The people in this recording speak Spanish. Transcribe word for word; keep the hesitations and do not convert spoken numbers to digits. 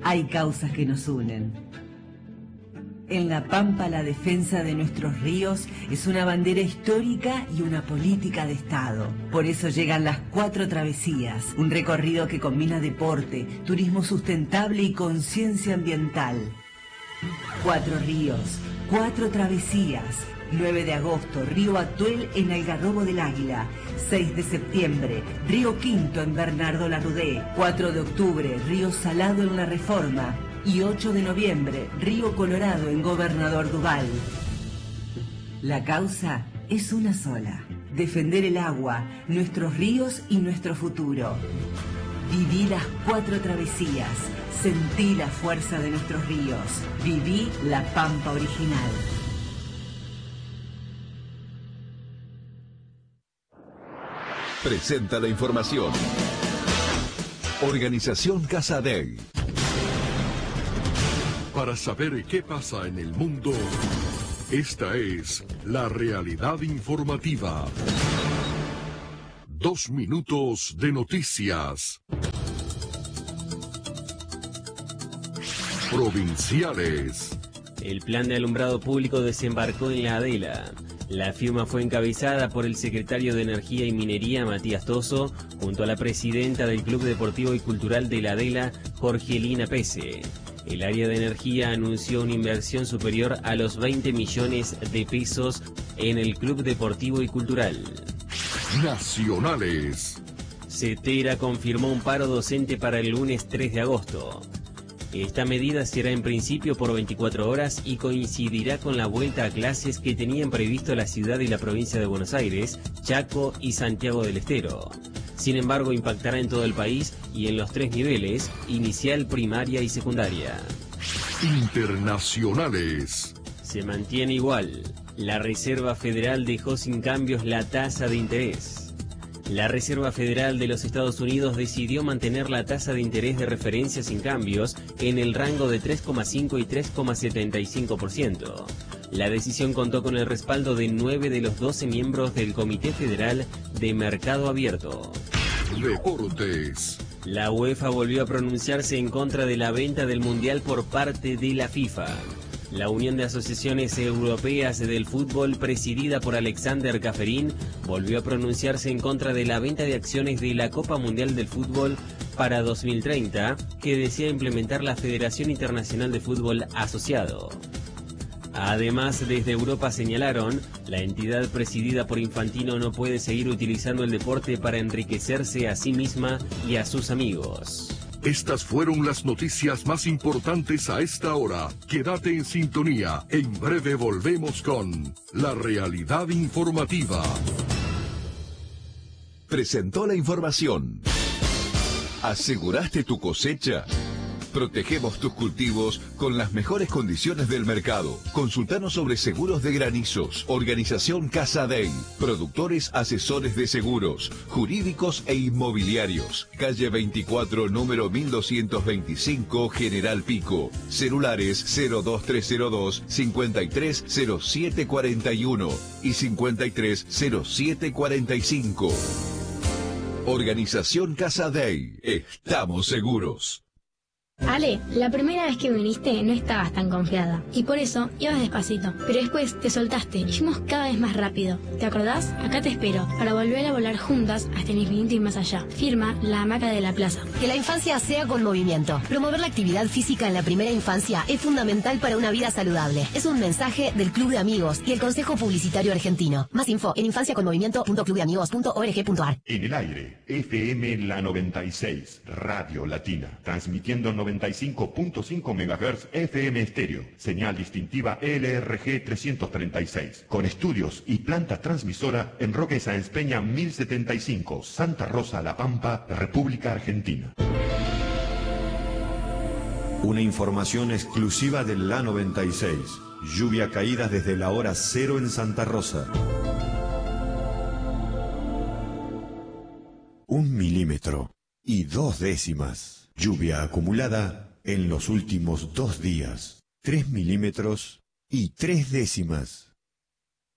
hay causas que nos unen. En La Pampa, la defensa de nuestros ríos es una bandera histórica y una política de Estado. Por eso llegan las Cuatro Travesías, un recorrido que combina deporte, turismo sustentable y conciencia ambiental. Cuatro ríos, cuatro travesías. nueve de agosto, Río Atuel en Algarrobo del Águila. seis de septiembre, Río Quinto en Bernardo Larrudé. cuatro de octubre, Río Salado en La Reforma. Y ocho de noviembre, Río Colorado en Gobernador Duval. La causa es una sola: defender el agua, nuestros ríos y nuestro futuro. Viví las cuatro travesías, sentí la fuerza de nuestros ríos, viví la Pampa original. Presenta la información. Organización Casadei. Para saber qué pasa en el mundo, esta es la realidad informativa. Dos minutos de noticias. Provinciales. El plan de alumbrado público desembarcó en la Adela. La firma fue encabezada por el secretario de Energía y Minería, Matías Toso, junto a la presidenta del Club Deportivo y Cultural de la Adela, Jorgelina Pese. El área de energía anunció una inversión superior a los veinte millones de pesos en el Club Deportivo y Cultural. Nacionales. CETERA confirmó un paro docente para el lunes tres de agosto. Esta medida será en principio por veinticuatro horas y coincidirá con la vuelta a clases que tenían previsto la ciudad y la provincia de Buenos Aires, Chaco y Santiago del Estero. Sin embargo, impactará en todo el país y en los tres niveles, inicial, primaria y secundaria. Internacionales. Se mantiene igual. La Reserva Federal dejó sin cambios la tasa de interés. La Reserva Federal de los Estados Unidos decidió mantener la tasa de interés de referencia sin cambios en el rango de tres coma cinco y tres coma setenta y cinco por ciento. La decisión contó con el respaldo de nueve de los doce miembros del Comité Federal de Mercado Abierto. Deportes. La UEFA volvió a pronunciarse en contra de la venta del Mundial por parte de la FIFA. La Unión de Asociaciones Europeas del Fútbol, presidida por Alexander Gaferín, volvió a pronunciarse en contra de la venta de acciones de la Copa Mundial del Fútbol para dos mil treinta, que desea implementar la Federación Internacional de Fútbol Asociado. Además, desde Europa señalaron, la entidad presidida por Infantino no puede seguir utilizando el deporte para enriquecerse a sí misma y a sus amigos. Estas fueron las noticias más importantes a esta hora. Quédate en sintonía. En breve volvemos con la realidad informativa. Presentó la información. ¿Aseguraste tu cosecha? Protegemos tus cultivos con las mejores condiciones del mercado. Consultanos sobre seguros de granizos. Organización Casadei. Productores asesores de seguros, jurídicos e inmobiliarios. Calle veinticuatro, número mil doscientos veinticinco, General Pico. Celulares cero dos tres cero dos, cincuenta y tres cero siete cuarenta y uno y cincuenta y tres cero siete cuarenta y cinco. Organización Casadei. Estamos seguros. Ale, la primera vez que viniste no estabas tan confiada y por eso ibas despacito, pero después te soltaste y fuimos cada vez más rápido. ¿Te acordás? Acá te espero para volver a volar juntas hasta el infinito y más allá. Firma La Hamaca de la Plaza. Que la infancia sea con movimiento. Promover la actividad física en la primera infancia es fundamental para una vida saludable. Es un mensaje del Club de Amigos y el Consejo Publicitario Argentino. Más info en infancia con movimiento punto club de amigos punto org punto ar. En el aire, F M La noventa y seis, Radio Latina, transmitiendo noventa y cinco punto cinco megahertz F M estéreo, señal distintiva L R G trescientos treinta y seis, con estudios y planta transmisora en Roque Sáenz Peña mil setenta y cinco, Santa Rosa, La Pampa, República Argentina. Una información exclusiva de La noventa y seis. Lluvia caída desde la hora cero en Santa Rosa. Un milímetro y dos décimas. Lluvia acumulada en los últimos dos días. Tres milímetros y tres décimas.